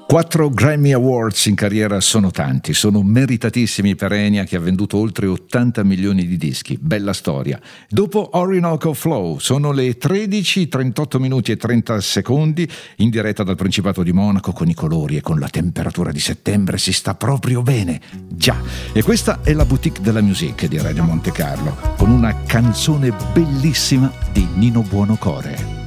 4 Grammy Awards in carriera sono tanti, sono meritatissimi per Enya, che ha venduto oltre 80 milioni di dischi. Bella storia. Dopo Orinoco Flow sono le 13, 38 minuti e 30 secondi, in diretta dal Principato di Monaco, con i colori e con la temperatura di settembre si sta proprio bene. Già, e questa è la Boutique de la Musique di Radio Monte Carlo, con una canzone bellissima di Nino Buonocore.